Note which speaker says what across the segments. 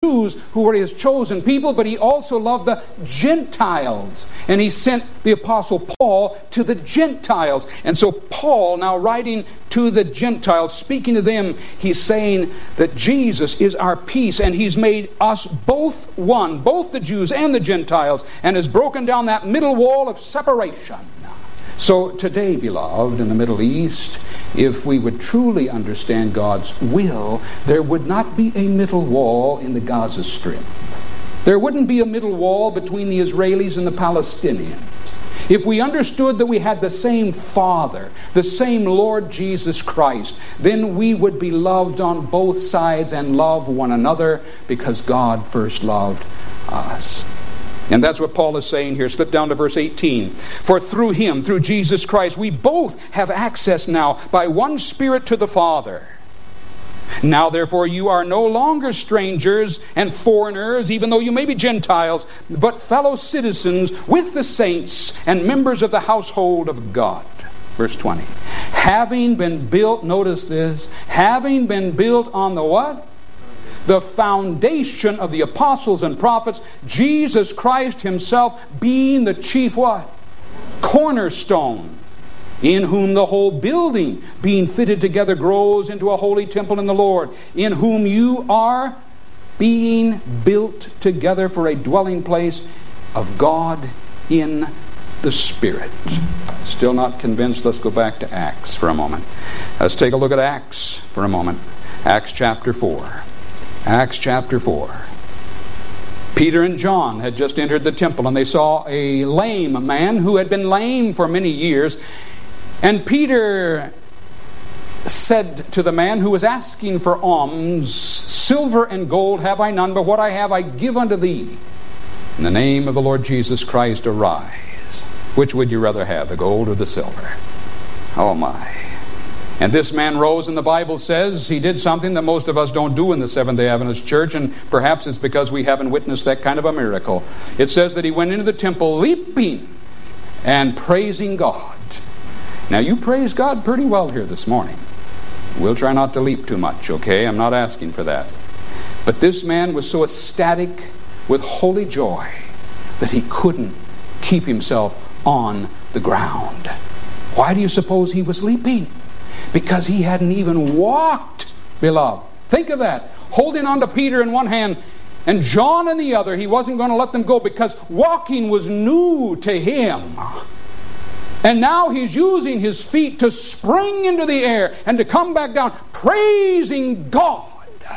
Speaker 1: Jews who were his chosen people, but he also loved the Gentiles. And he sent the Apostle Paul to the Gentiles. And so Paul, now writing to the Gentiles, speaking to them, he's saying that Jesus is our peace, and he's made us both one, both the Jews and the Gentiles, and has broken down that middle wall of separation. So today, beloved, in the Middle East, if we would truly understand God's will, there would not be a middle wall in the Gaza Strip. There wouldn't be a middle wall between the Israelis and the Palestinians. If we understood that we had the same Father, the same Lord Jesus Christ, then we would be loved on both sides and love one another because God first loved us. And that's what Paul is saying here. Slip down to verse 18. For through him, through Jesus Christ, we both have access now by one Spirit to the Father. Now therefore you are no longer strangers and foreigners, even though you may be Gentiles, but fellow citizens with the saints and members of the household of God. Verse 20. Having been built, notice this, having been built on the what? The foundation of the apostles and prophets, Jesus Christ himself being the chief what? Cornerstone, in whom the whole building being fitted together grows into a holy temple in the Lord, in whom you are being built together for a dwelling place of God in the Spirit. Still not convinced? Let's go back to Acts for a moment. Let's take a look at Acts for a moment. Acts chapter 4. Acts chapter 4. Peter and John had just entered the temple, and they saw a lame man who had been lame for many years. And Peter said to the man who was asking for alms, silver and gold have I none, but what I have I give unto thee. In the name of the Lord Jesus Christ, arise. Which would you rather have, the gold or the silver? Oh my. And this man rose, and the Bible says he did something that most of us don't do in the Seventh-day Adventist Church, and perhaps it's because we haven't witnessed that kind of a miracle. It says that he went into the temple leaping and praising God. Now you praise God pretty well here this morning. We'll try not to leap too much, okay? I'm not asking for that. But this man was so ecstatic with holy joy that he couldn't keep himself on the ground. Why do you suppose he was leaping? Because he hadn't even walked, beloved. Think of that. Holding on to Peter in one hand and John in the other. He wasn't going to let them go because walking was new to him. And now he's using his feet to spring into the air and to come back down, praising God.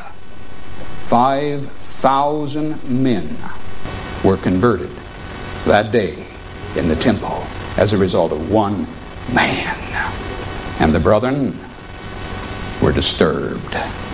Speaker 1: 5,000 men were converted that day in the temple as a result of one man. And the brethren were disturbed.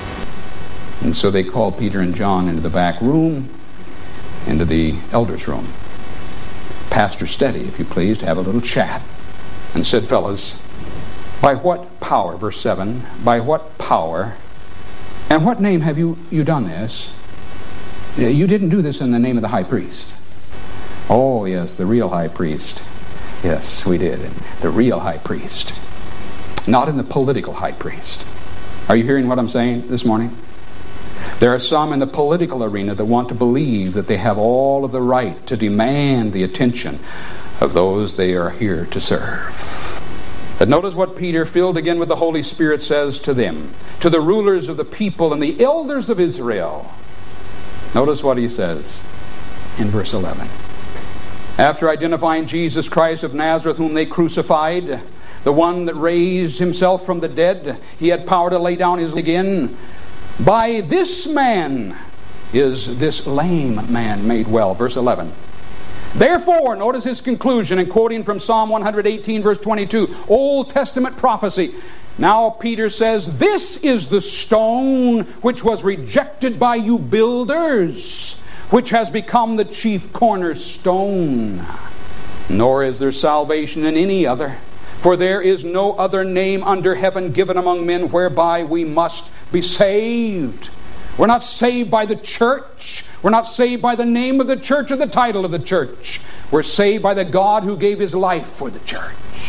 Speaker 1: And so they called Peter and John into the back room, into the elders' room. Pastor Steady, if you please, to have a little chat. And said, fellas, by what power, verse 7, by what power, and what name have you done this? You didn't do this in the name of the high priest. Oh, yes, the real high priest. Yes, we did. The real high priest. Not in the political high priest. Are you hearing what I'm saying this morning? There are some in the political arena that want to believe that they have all of the right to demand the attention of those they are here to serve. But notice what Peter, filled again with the Holy Spirit, says to them, to the rulers of the people and the elders of Israel. Notice what he says in verse 11. After identifying Jesus Christ of Nazareth, whom they crucified, the one that raised himself from the dead, he had power to lay down his again. By this man is this lame man made well. Verse 11. Therefore, notice his conclusion, and quoting from Psalm 118, verse 22, Old Testament prophecy. Now Peter says, this is the stone which was rejected by you builders, which has become the chief cornerstone. Nor is there salvation in any other. For there is no other name under heaven given among men whereby we must be saved. We're not saved by the church. We're not saved by the name of the church or the title of the church. We're saved by the God who gave his life for the church.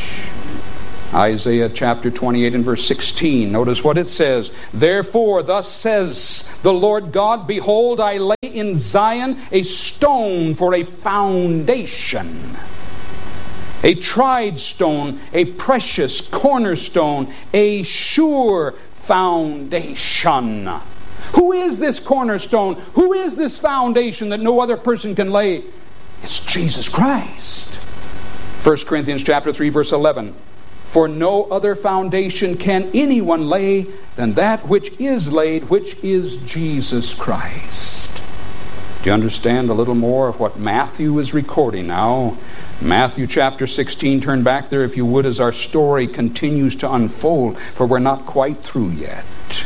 Speaker 1: Isaiah chapter 28 and verse 16. Notice what it says. Therefore, thus says the Lord God, behold, I lay in Zion a stone for a foundation, a tried stone, a precious cornerstone, a sure foundation. Who is this cornerstone? Who is this foundation that no other person can lay? It's Jesus Christ. 1 Corinthians chapter 3, verse 11. For no other foundation can anyone lay than that which is laid, which is Jesus Christ. Do you understand a little more of what Matthew is recording now? Matthew chapter 16, turn back there if you would, as our story continues to unfold, for we're not quite through yet.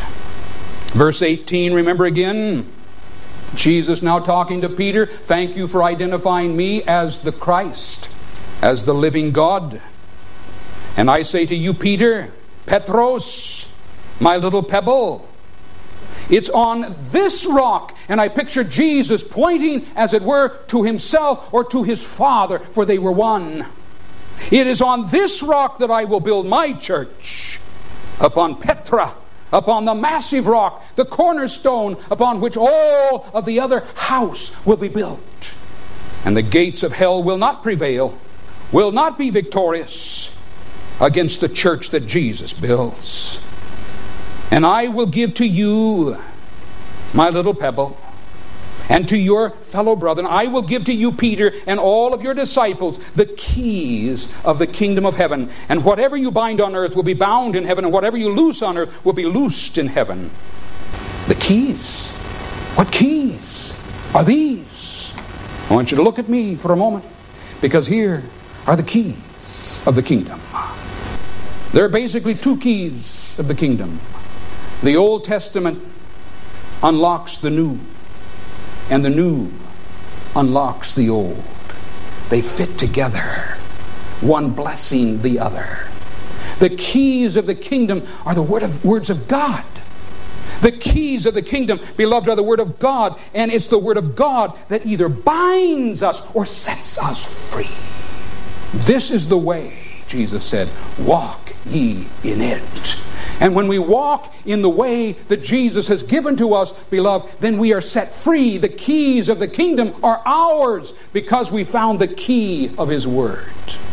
Speaker 1: Verse 18, remember again, Jesus now talking to Peter, thank you for identifying me as the Christ, as the living God. And I say to you, Peter, Petros, my little pebble, it's on this rock. And I picture Jesus pointing, as it were, to himself or to his Father, for they were one. It is on this rock that I will build my church, upon Petra, upon the massive rock, the cornerstone upon which all of the other house will be built. And the gates of hell will not prevail, will not be victorious against the church that Jesus builds. And I will give to you, my little pebble, and to your fellow brethren, I will give to you, Peter, and all of your disciples, the keys of the kingdom of heaven. And whatever you bind on earth will be bound in heaven, and whatever you loose on earth will be loosed in heaven. The keys. What keys are these? I want you to look at me for a moment, because here are the keys of the kingdom. There are basically two keys of the kingdom. The Old Testament unlocks the new, and the new unlocks the old. They fit together, one blessing the other. The keys of the kingdom are the words of God. The keys of the kingdom, beloved, are the word of God, and it's the word of God that either binds us or sets us free. This is the way, Jesus said, walk ye in it. And when we walk in the way that Jesus has given to us, beloved, then we are set free. The keys of the kingdom are ours because we found the key of his word.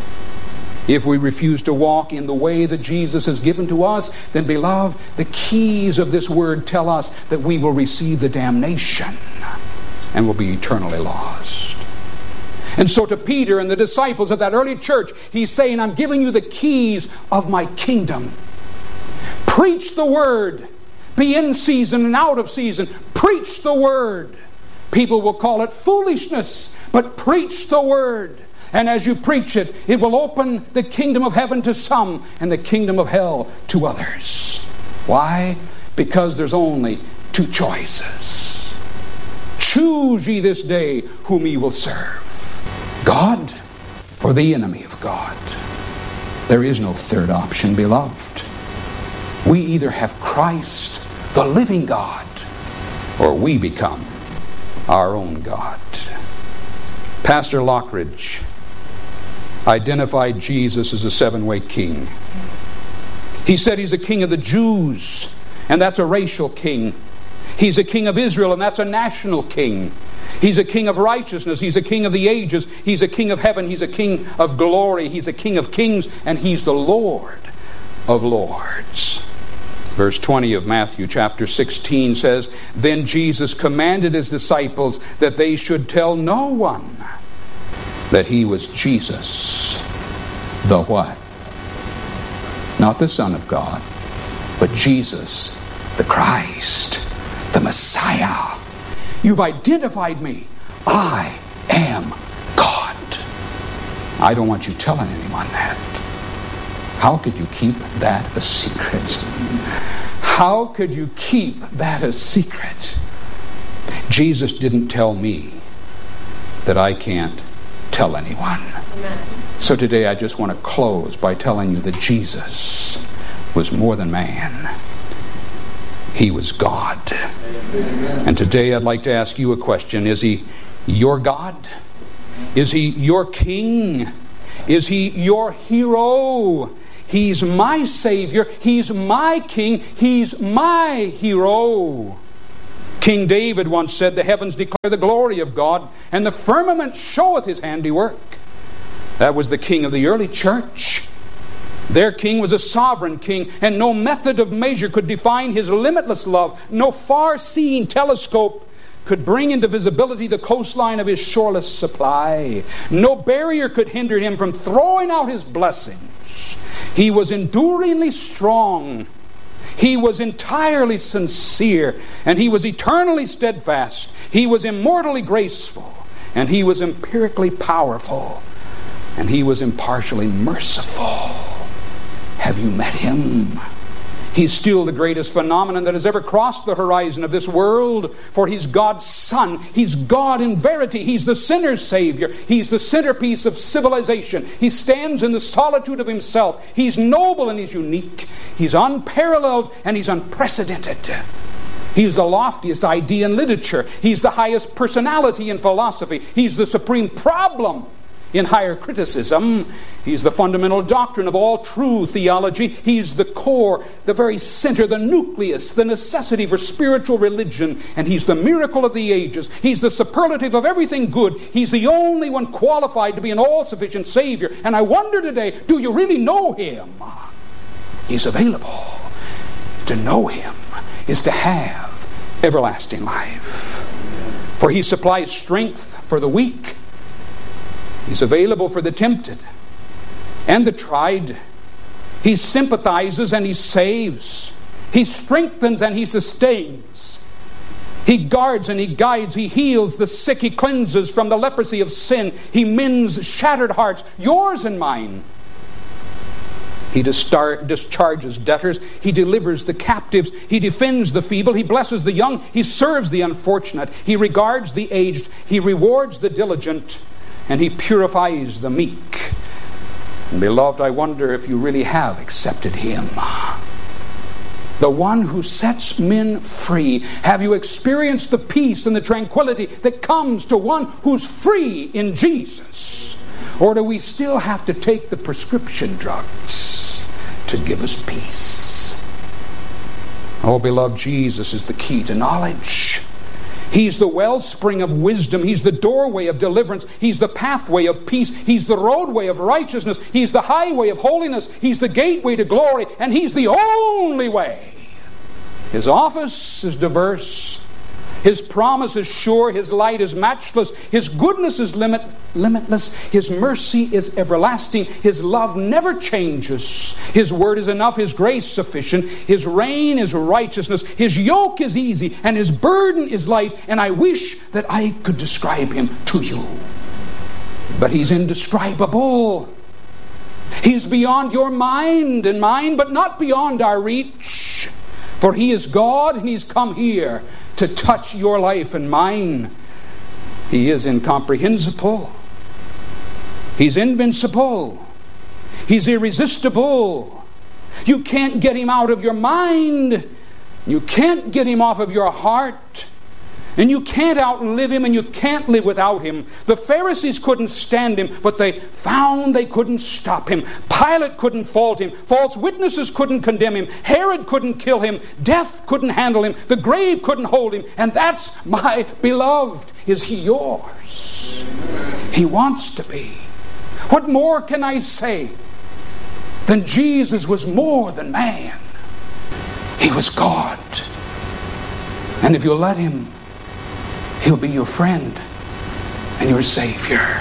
Speaker 1: If we refuse to walk in the way that Jesus has given to us, then, beloved, the keys of this word tell us that we will receive the damnation and will be eternally lost. And so to Peter and the disciples of that early church, he's saying, I'm giving you the keys of my kingdom. Preach the word. Be in season and out of season. Preach the word. People will call it foolishness, but preach the word. And as you preach it, it will open the kingdom of heaven to some and the kingdom of hell to others. Why? Because there's only two choices. Choose ye this day whom ye will serve, God or the enemy of God. There is no third option, beloved. We either have Christ, the living God, or we become our own God. Pastor Lockridge identified Jesus as a seven-way king. He said he's a king of the Jews, and that's a racial king. He's a king of Israel, and that's a national king. He's a king of righteousness. He's a king of the ages. He's a king of heaven. He's a king of glory. He's a king of kings, and he's the Lord of lords. Verse 20 of Matthew chapter 16 says, Then Jesus commanded his disciples that they should tell no one that he was Jesus, the what? Not the Son of God, but Jesus, the Christ, the Messiah. You've identified me. I am God. I don't want you telling anyone that. How could you keep that a secret? How could you keep that a secret? Jesus didn't tell me that I can't tell anyone. Amen. So today I just want to close by telling you that Jesus was more than man. He was God. Amen. And today I'd like to ask you a question. Is he your God? Is he your king? Is he your hero? He's my Savior. He's my King. He's my hero. King David once said, "The heavens declare the glory of God, and the firmament showeth his handiwork." That was the king of the early church. Their king was a sovereign king, and no method of measure could define his limitless love. No far-seeing telescope could bring into visibility the coastline of his shoreless supply. No barrier could hinder him from throwing out his blessings. He was enduringly strong. He was entirely sincere, and he was eternally steadfast. He was immortally graceful, and he was empirically powerful, and he was impartially merciful. Have you met him? He's still the greatest phenomenon that has ever crossed the horizon of this world, for he's God's Son. He's God in verity. He's the sinner's Savior. He's the centerpiece of civilization. He stands in the solitude of himself. He's noble and he's unique. He's unparalleled and he's unprecedented. He's the loftiest idea in literature. He's the highest personality in philosophy. He's the supreme problem in higher criticism. He's the fundamental doctrine of all true theology. He's the core, the very center, the nucleus, the necessity for spiritual religion. And he's the miracle of the ages. He's the superlative of everything good. He's the only one qualified to be an all-sufficient Savior. And I wonder today, do you really know him? He's available. To know him is to have everlasting life. For he supplies strength for the weak. He's available for the tempted and the tried. He sympathizes and he saves. He strengthens and he sustains. He guards and he guides. He heals the sick. He cleanses from the leprosy of sin. He mends shattered hearts, yours and mine. He discharges debtors. He delivers the captives. He defends the feeble. He blesses the young. He serves the unfortunate. He regards the aged. He rewards the diligent. And he purifies the meek. And beloved, I wonder if you really have accepted him. The one who sets men free. Have you experienced the peace and the tranquility that comes to one who's free in Jesus? Or do we still have to take the prescription drugs to give us peace? Oh, beloved, Jesus is the key to knowledge. He's the wellspring of wisdom. He's the doorway of deliverance. He's the pathway of peace. He's the roadway of righteousness. He's the highway of holiness. He's the gateway to glory. And he's the only way. His office is diverse. His promise is sure. His light is matchless. His goodness is limitless. His mercy is everlasting. His love never changes. His word is enough. His grace sufficient. His reign is righteousness. His yoke is easy. And his burden is light. And I wish that I could describe him to you. But he's indescribable. He's beyond your mind and mine, but not beyond our reach. For he is God and he's come here to touch your life and mine. He is incomprehensible. He's invincible. He's irresistible. You can't get him out of your mind. You can't get him off of your heart. And you can't outlive him, and you can't live without him. The Pharisees couldn't stand him, but they found they couldn't stop him. Pilate couldn't fault him. False witnesses couldn't condemn him. Herod couldn't kill him. Death couldn't handle him. The grave couldn't hold him. And that's my beloved. Is he yours? He wants to be. What more can I say than Jesus was more than man? He was God. And if you'll let him, he'll be your friend and your Savior.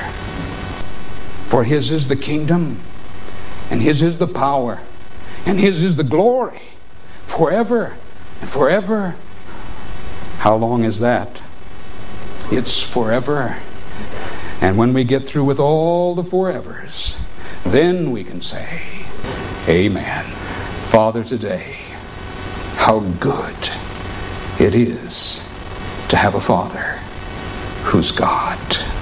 Speaker 1: For his is the kingdom, and his is the power, and his is the glory, forever and forever. How long is that? It's forever. And when we get through with all the forevers, then we can say, Amen. Father, today, how good it is to have a Father who's God.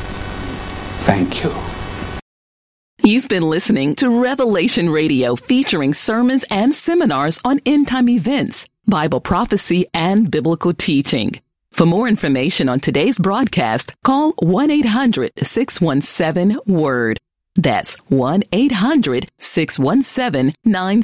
Speaker 1: Thank you.
Speaker 2: You've been listening to Revelation Radio, featuring sermons and seminars on end-time events, Bible prophecy, and biblical teaching. For more information on today's broadcast, call 1-800-617-WORD. That's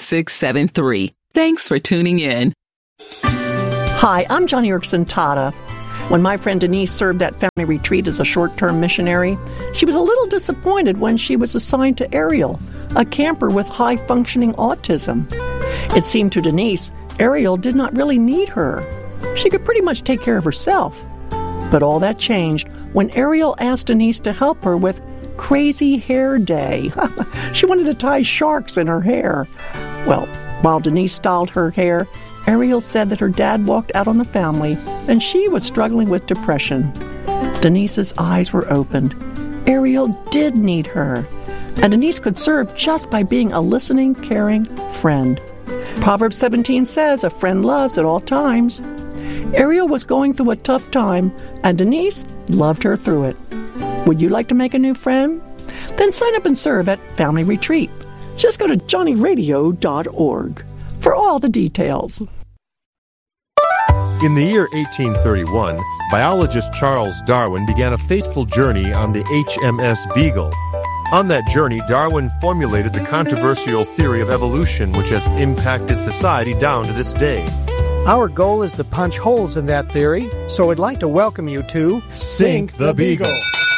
Speaker 2: 1-800-617-9673. Thanks for tuning in.
Speaker 3: Hi, I'm Joni Eareckson Tada. When my friend Denise served at family retreat as a short-term missionary, she was a little disappointed when she was assigned to Ariel, a camper with high-functioning autism. It seemed to Denise, Ariel did not really need her. She could pretty much take care of herself. But all that changed when Ariel asked Denise to help her with Crazy Hair Day. She wanted to tie sharks in her hair. Well, while Denise styled her hair, Ariel said that her dad walked out on the family and she was struggling with depression. Denise's eyes were opened. Ariel did need her, and Denise could serve just by being a listening, caring friend. Proverbs 17 says, a friend loves at all times. Ariel was going through a tough time, and Denise loved her through it. Would you like to make a new friend? Then sign up and serve at Family Retreat. Just go to johnnyradio.org for all the details.
Speaker 4: In the year 1831, biologist Charles Darwin began a fateful journey on the HMS Beagle. On that journey, Darwin formulated the controversial theory of evolution, which has impacted society down to this day.
Speaker 5: Our goal is to punch holes in that theory, so I'd like to welcome you to
Speaker 4: Sink the Beagle.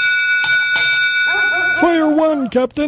Speaker 5: Fire one, Captain.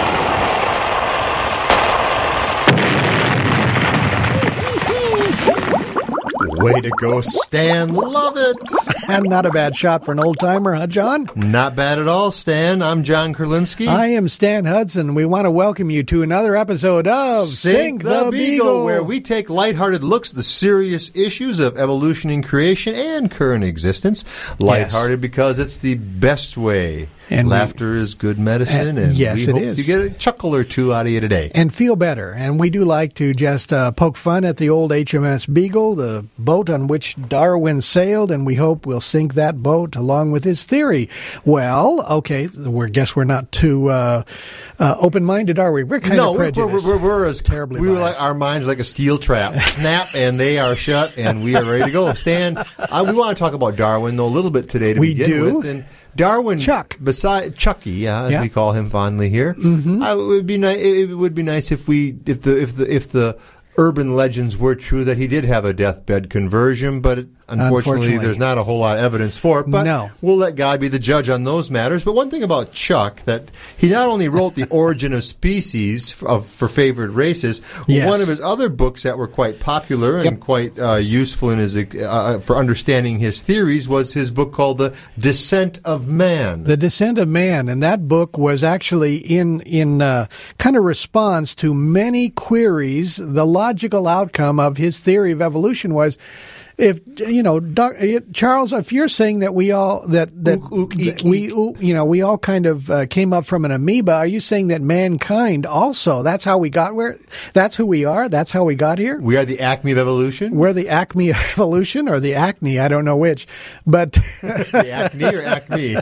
Speaker 4: Way to go, Stan. Love it.
Speaker 5: And not a bad shot for an old-timer, huh, John?
Speaker 4: Not bad at all, Stan. I'm John Kurlinski.
Speaker 5: I am Stan Hudson. We want to welcome you to another episode of
Speaker 4: Sink the Beagle, where we take lighthearted looks at the serious issues of evolution and creation and current existence. Lighthearted because it's the best way. And laughter is good medicine, and
Speaker 5: yes,
Speaker 4: we
Speaker 5: it
Speaker 4: hope
Speaker 5: is.
Speaker 4: you get a chuckle or two out of you today.
Speaker 5: And feel better. And we do like to just poke fun at the old HMS Beagle, the boat on which Darwin sailed, and we hope we'll sink that boat along with his theory. Well, okay, guess we're not too open-minded, are we? We're kind of prejudiced.
Speaker 4: We're as
Speaker 5: terribly
Speaker 4: we were like our minds like a steel trap. Snap, and they are shut, and we are ready to go. Stan, we want to talk about Darwin, though, a little bit today to begin with. And Darwin, Chucky, as we call him fondly here. Mm-hmm. It would be nice if the urban legends were true that he did have a deathbed conversion, but unfortunately there's not a whole lot of evidence for it. But we'll let God be the judge on those matters. But one thing about Chuck, that he not only wrote The Origin of Species for favored races, one of his other books that were quite popular and quite useful in his for understanding his theories was his book called The Descent of Man.
Speaker 5: The Descent of Man, and that book was actually in kind of response to many queries. The logical outcome of his theory of evolution was, if Charles, if you're saying that we all we all kind of came up from an amoeba, are you saying that mankind also? That's how we got where? That's who we are. That's how we got here.
Speaker 4: We are the acme of evolution.
Speaker 5: We're the acme of evolution, or the acne. I don't know which, but
Speaker 4: the acne or acme.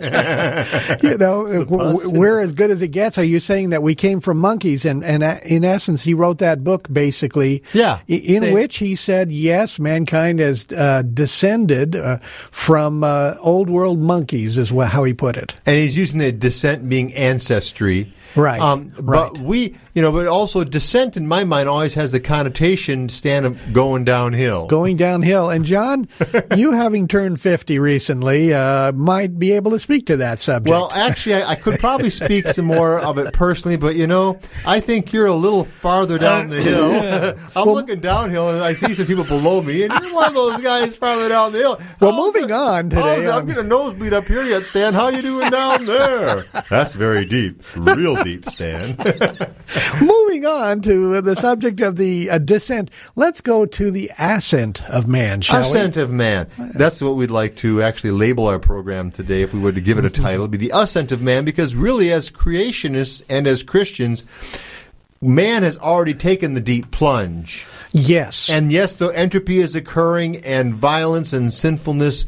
Speaker 5: We're as good as it gets. Are you saying that we came from monkeys? And in essence, he wrote that book basically, in which he said, yes, mankind has descended from old world monkeys, is how he put it.
Speaker 4: And he's using the descent being ancestry.
Speaker 5: Right.
Speaker 4: But but also descent in my mind always has the connotation, Stan, of going downhill.
Speaker 5: Going downhill. And John, you having turned 50 recently, might be able to speak to that subject.
Speaker 4: Well, actually, I could probably speak some more of it personally, but I think you're a little farther down the hill. I'm looking downhill and I see some people below me, and you're one of those guys farther down the hill.
Speaker 5: Well, moving on today.
Speaker 4: I'm getting a nosebleed up here yet, Stan. How you doing down there? That's very deep. Real deep, Stan.
Speaker 5: Moving on to the subject of the descent, let's go to the ascent of man, shall we?
Speaker 4: Ascent of man. That's what we'd like to actually label our program today, if we were to give it a title. It'd be the ascent of man, because really as creationists and as Christians, man has already taken the deep plunge.
Speaker 5: Yes.
Speaker 4: And yes, though entropy is occurring and violence and sinfulness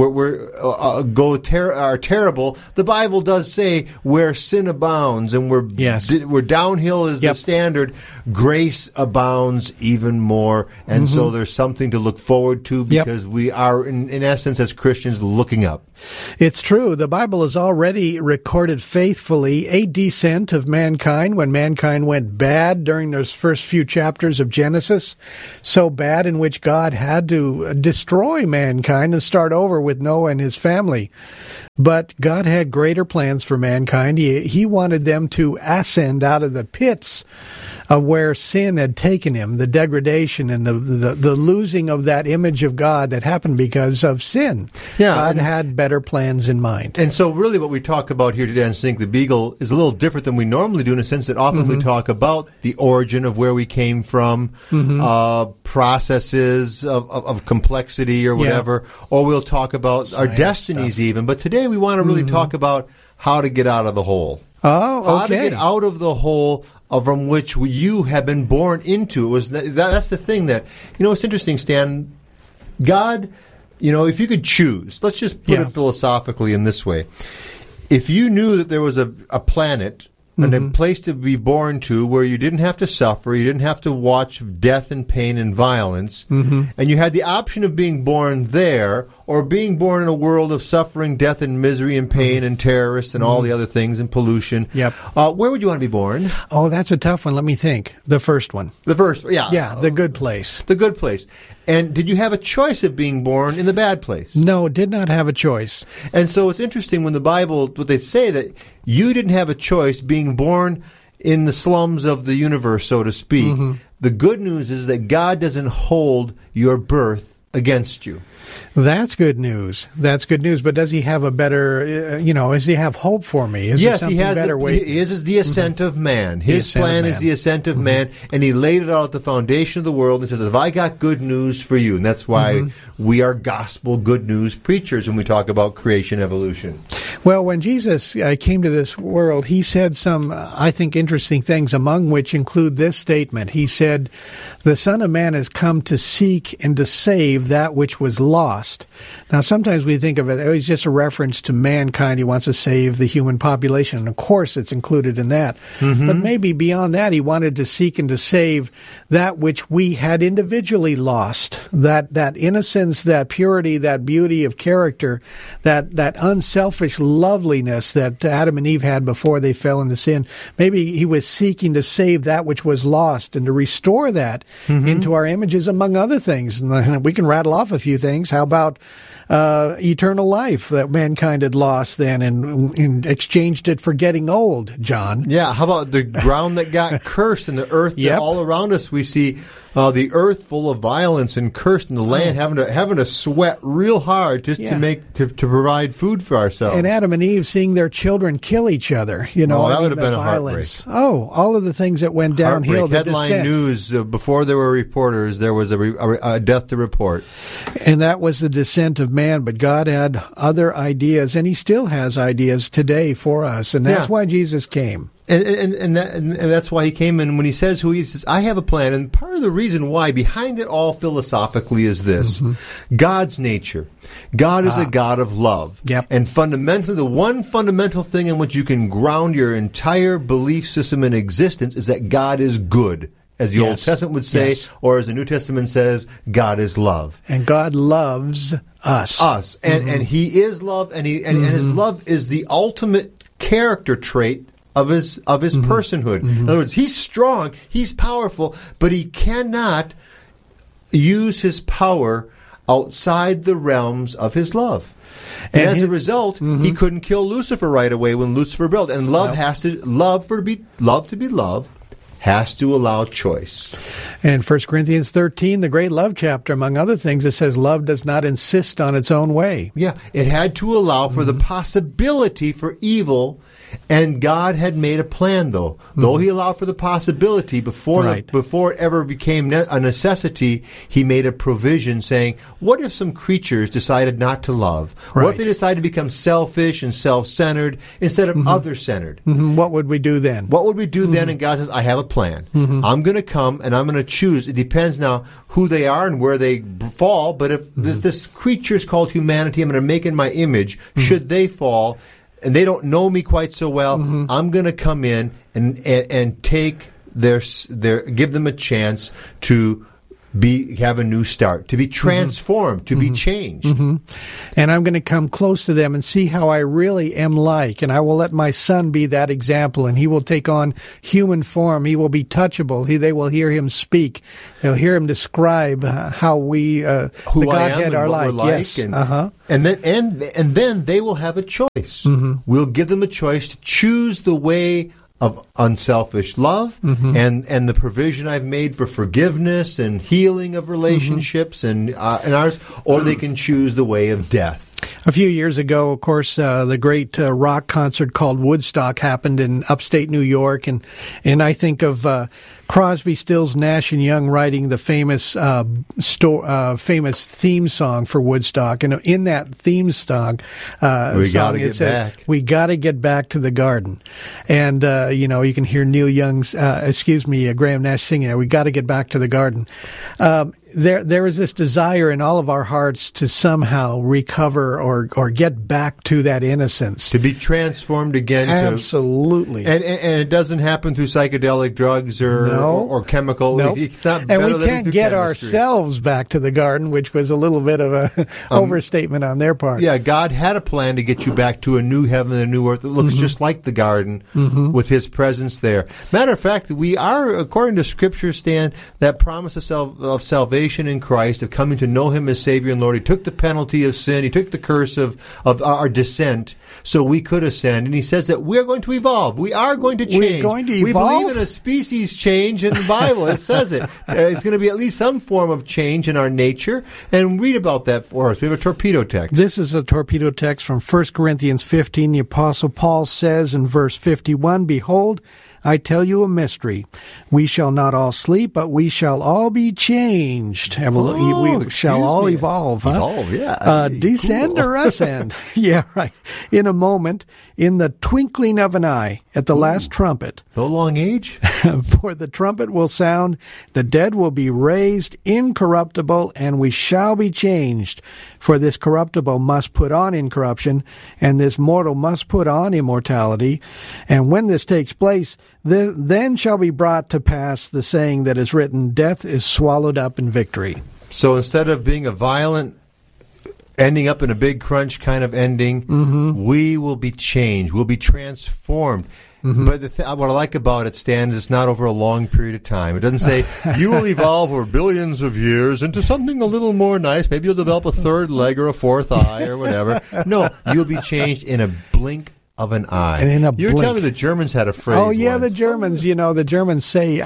Speaker 4: are terrible, the Bible does say where sin abounds and where downhill is the standard, grace abounds even more. And so there's something to look forward to, because we are, in essence, as Christians, looking up.
Speaker 5: It's true. The Bible has already recorded faithfully a descent of mankind when mankind went bad during those first few chapters of Genesis. So bad in which God had to destroy mankind and start over with Noah and his family. But God had greater plans for mankind. He wanted them to ascend out of the pits of where sin had taken him, the degradation and the losing of that image of God that happened because of sin.
Speaker 4: Yeah,
Speaker 5: God had better plans in mind.
Speaker 4: And so really what we talk about here today on Sink the Beagle is a little different than we normally do in a sense that often we talk about the origin of where we came from, processes of complexity or whatever, or we'll talk about our destinies even. But today we want to really talk about how to get out of the hole.
Speaker 5: Oh, okay.
Speaker 4: How to get out of the hole from which you have been born into. It was that's the thing that, it's interesting, Stan. God, if you could choose, let's just put it philosophically in this way. If you knew that there was a planet and a place to be born to where you didn't have to suffer, you didn't have to watch death and pain and violence, and you had the option of being born there or being born in a world of suffering, death, and misery and pain and terrorists and all the other things and pollution, where would you want to be born?
Speaker 5: Oh, that's a tough one. Let me think. The first one.
Speaker 4: The first, yeah.
Speaker 5: Yeah, the good place.
Speaker 4: The good place. And did you have a choice of being born in the bad place?
Speaker 5: No, did not have a choice.
Speaker 4: And so it's interesting when the Bible, what they say, that you didn't have a choice being born in the slums of the universe, so to speak. The good news is that God doesn't hold your birth against you.
Speaker 5: That's good news. That's good news. But does he have a better, does he have hope for me?
Speaker 4: Yes, he has. His is the ascent of man. His plan is the ascent of man, and he laid it out at the foundation of the world and says, if I got good news for you, and that's why we are gospel good news preachers when we talk about creation evolution.
Speaker 5: Well, when Jesus came to this world, he said some, I think, interesting things, among which include this statement. He said, the Son of Man has come to seek and to save that which was lost. Now, sometimes we think of it as just a reference to mankind. He wants to save the human population, and of course it's included in that. But maybe beyond that, he wanted to seek and to save that which we had individually lost, that innocence, that purity, that beauty of character, that unselfish loveliness that Adam and Eve had before they fell into sin. Maybe he was seeking to save that which was lost and to restore that into our images, among other things. And we can rattle off a few things. How about eternal life that mankind had lost then and exchanged it for getting old, John?
Speaker 4: Yeah, how about the ground that got cursed and the earth that all around us we see the earth full of violence and cursed, and the land having to sweat real hard just to provide food for ourselves.
Speaker 5: And Adam and Eve seeing their children kill each other.
Speaker 4: That would have been
Speaker 5: violence.
Speaker 4: A heartbreak.
Speaker 5: All of the things that went downhill.
Speaker 4: Headline news, before there were reporters, there was a death to report.
Speaker 5: And that was the descent of man, but God had other ideas, and he still has ideas today for us, and that's why Jesus came.
Speaker 4: And that's why he came, and when he says who he is, he says, I have a plan. And part of the reason why behind it all philosophically is this: God's nature. God is a God of love. And fundamentally, the one fundamental thing in which you can ground your entire belief system and existence is that God is good. As the Old Testament would say, or as the New Testament says, God is love.
Speaker 5: And God loves us.
Speaker 4: And he is love, and his love is the ultimate character trait of his personhood. In other words, he's strong, he's powerful, but he cannot use his power outside the realms of his love. And as a result, he couldn't kill Lucifer right away when Lucifer rebelled. And love to be love has to allow choice.
Speaker 5: And 1 Corinthians 13, the great love chapter, among other things, it says love does not insist on its own way.
Speaker 4: Yeah, it had to allow for the possibility for evil. And God had made a plan, though. Though he allowed for the possibility, before it ever became a necessity, he made a provision saying, what if some creatures decided not to love? What if they decided to become selfish and self-centered instead of other-centered?
Speaker 5: What would we do then?
Speaker 4: What would we do then? And God says, I have a plan. I'm going to come and I'm going to choose. It depends now who they are and where they fall, but if this creature is called humanity, I'm going to make in my image, should they fall, and they don't know me quite so well, I'm going to come in and take give them a chance to have a new start, to be transformed, to be changed.
Speaker 5: And I'm going to come close to them and see how I really am like. And I will let my son be that example, and he will take on human form. He will be touchable. They will hear him speak. They'll hear him describe how we, the Godhead, are like. Yes.
Speaker 4: And then they will have a choice. We'll give them a choice to choose the way of unselfish love and the provision I've made for forgiveness and healing of relationships and ours, or they can choose the way of death.
Speaker 5: A few years ago, of course, the great rock concert called Woodstock happened in upstate New York, and I think of Crosby, Stills, Nash and Young writing the famous theme song for Woodstock, and in that theme song, it says, "We got to get back to the garden," and you can hear Neil Young's, Graham Nash singing it. We got to get back to the garden. There is this desire in all of our hearts to somehow recover or get back to that innocence,
Speaker 4: to be transformed again.
Speaker 5: Absolutely,
Speaker 4: and it doesn't happen through psychedelic drugs or chemical.
Speaker 5: Nope.
Speaker 4: It's not,
Speaker 5: and we can't get ourselves back to the garden, which was a little bit of a overstatement on their part.
Speaker 4: Yeah, God had a plan to get you back to a new heaven and a new earth that looks just like the garden with His presence there. Matter of fact, we are, according to Scripture, Stan, that promise of salvation in Christ, of coming to know Him as Savior and Lord. He took the penalty of sin. He took the curse of our descent so we could ascend. And He says that we're going to evolve. We are going to change.
Speaker 5: We're going to evolve?
Speaker 4: We believe in a species change in the Bible. It says it. It's going to be at least some form of change in our nature. And read about that for us. We have a torpedo text.
Speaker 5: This is a torpedo text from 1 Corinthians 15. The Apostle Paul says in verse 51, "Behold, I tell you a mystery. We shall not all sleep, but we shall all be changed." We shall all evolve.
Speaker 4: Evolve, yeah.
Speaker 5: Descend or ascend. Yeah, right. In a moment, in the twinkling of an eye, at the last trumpet.
Speaker 4: No long age?
Speaker 5: For the trumpet will sound, the dead will be raised incorruptible, and we shall be changed. For this corruptible must put on incorruption, and this mortal must put on immortality. And when this takes place, then shall be brought to pass the saying that is written, death is swallowed up in victory.
Speaker 4: So instead of being a violent, ending up in a big crunch kind of ending, we will be changed. We'll be transformed. But what I like about it, Stan, is it's not over a long period of time. It doesn't say, you will evolve over billions of years into something a little more nice. Maybe you'll develop a third leg or a fourth eye or whatever. No, you'll be changed in a blink of an eye.
Speaker 5: And in a
Speaker 4: You're
Speaker 5: blink.
Speaker 4: telling me the Germans had a phrase.
Speaker 5: Oh, yeah,
Speaker 4: once.
Speaker 5: the Germans, the Germans say,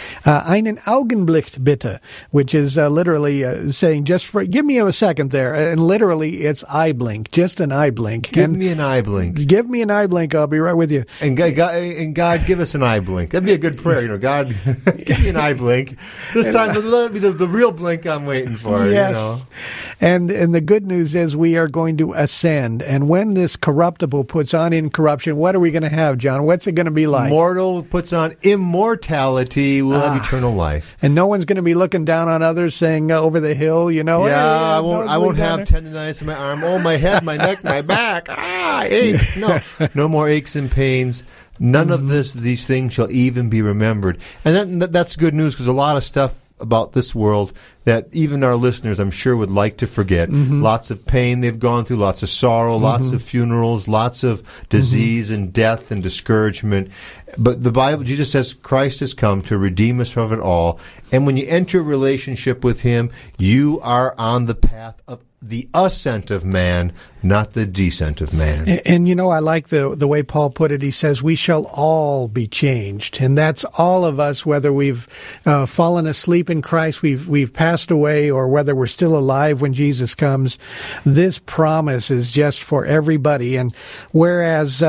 Speaker 5: einen Augenblick bitte, which is literally saying, give me a second there. And literally, it's eye blink, just an eye blink.
Speaker 4: Give me an eye blink.
Speaker 5: Give me an eye blink, I'll be right with you.
Speaker 4: And God, give us an eye blink. That'd be a good prayer, God, give me an eye blink. This time, let me the real blink I'm waiting for,
Speaker 5: Yes. And the good news is we are going to ascend. And when this corruptible puts on incorruption, what are we going to have, John? What's it going to be like?
Speaker 4: Mortal puts on immortality. We'll have eternal life.
Speaker 5: And no one's going to be looking down on others saying over the hill,
Speaker 4: Yeah, I won't have tendonitis in my arm. Oh, my head, my neck, my back. Ache. No more aches and pains. None of these things shall even be remembered. And that's good news, because a lot of stuff about this world that even our listeners, I'm sure, would like to forget. Lots of pain they've gone through, lots of sorrow, lots of funerals, lots of disease and death and discouragement. But the Bible, Jesus says Christ has come to redeem us from it all. And when you enter a relationship with Him, you are on the path of the ascent of man, not the descent of man.
Speaker 5: And I like the way Paul put it. He says, we shall all be changed. And that's all of us, whether we've fallen asleep in Christ, we've passed away, or whether we're still alive when Jesus comes. This promise is just for everybody. And whereas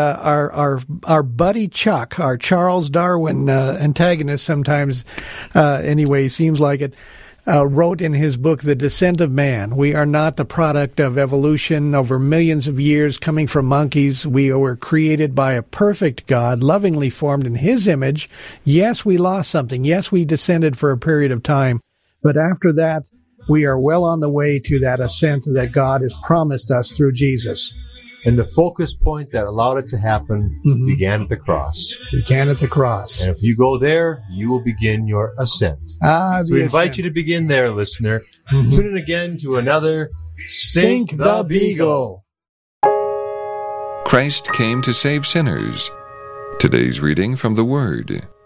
Speaker 5: our buddy Chuck, our Charles Darwin antagonist sometimes, anyway, seems like it, wrote in his book, The Descent of Man, we are not the product of evolution over millions of years coming from monkeys. We were created by a perfect God, lovingly formed in His image. Yes, we lost something. Yes, we descended for a period of time. But after that, we are well on the way to that ascent that God has promised us through Jesus.
Speaker 4: And the focus point that allowed it to happen began at the cross.
Speaker 5: Began at the cross.
Speaker 4: And if you go there, you will begin your ascent. So we invite you to begin there, listener. Tune in again to another Sink the Beagle.
Speaker 6: Christ came to save sinners. Today's reading from the Word.